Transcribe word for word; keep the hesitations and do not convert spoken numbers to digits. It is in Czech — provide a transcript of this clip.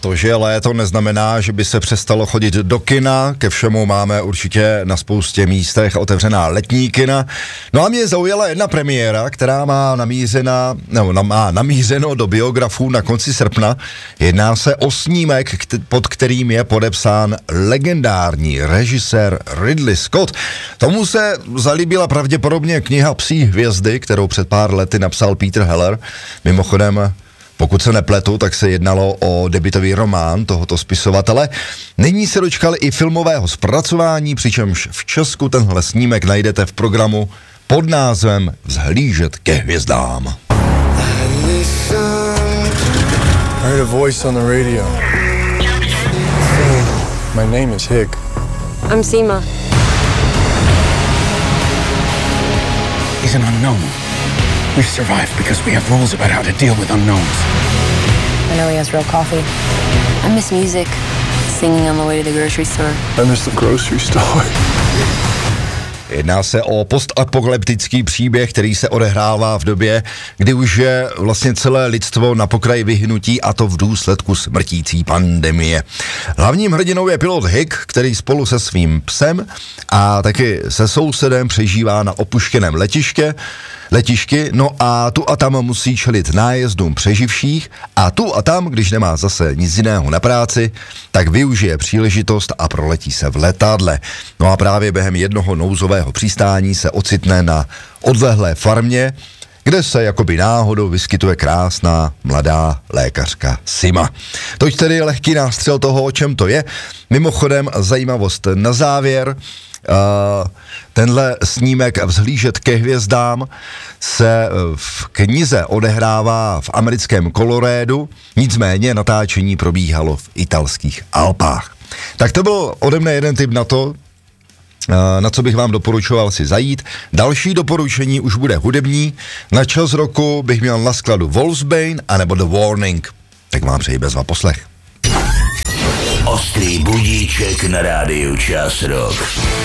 to, že léto neznamená, že by se přestalo chodit do kina, ke všemu máme určitě na spoustě místech otevřená letní kina. No a mě zaujala jedna premiéra, která má namířena, no, má namířeno do biografů na konci srpna. Jedná se o snímek, pod kterým je podepsán legendární režisér Ridley Scott. Tomu se zalíbila pravděpodobně kniha Psí hvězdy, kterou před pár lety napsal Peter Heller. Mimochodem, pokud se nepletu, tak se jednalo o debutový román tohoto spisovatele. Nyní se dočkal i filmového zpracování, přičemž v Česku tenhle snímek najdete v programu pod názvem Vzhlížet ke hvězdám. I heard a voice on the radio. My name is Hick. I'm Seema. He's an unknown. We've survived because we have rules about how to deal with unknowns. I know he has real coffee. I miss music, singing on the way to the grocery store. I miss the grocery store. Jedná se o postapokalyptický příběh, který se odehrává v době, kdy už je vlastně celé lidstvo na pokraji vyhnutí, a to v důsledku smrtící pandemie. Hlavním hrdinou je pilot Hick, který spolu se svým psem a taky se sousedem přežívá na opuštěném letiště, letišky, no a tu a tam musí čelit nájezdům přeživších a tu a tam, když nemá zase nic jiného na práci, tak využije příležitost a proletí se v letadle. No a právě během jednoho nouzového přistání se ocitne na odlehlé farmě, kde se jakoby náhodou vyskytuje krásná mladá lékařka Sima. Toť tedy lehký nástřel toho, o čem to je. Mimochodem zajímavost na závěr. Uh, tenhle snímek Vzhlížet ke hvězdám se v knize odehrává v americkém Colorédu, nicméně natáčení probíhalo v italských Alpách. Tak to byl ode mne jeden tip na to, na co bych vám doporučoval si zajít. Další doporučení už bude hudební. Na čas roku bych měl na skladu Wolfsbane anebo The Warning. Tak vám přeji bezva poslech. Ostrý budíček na rádiu Čas Rock.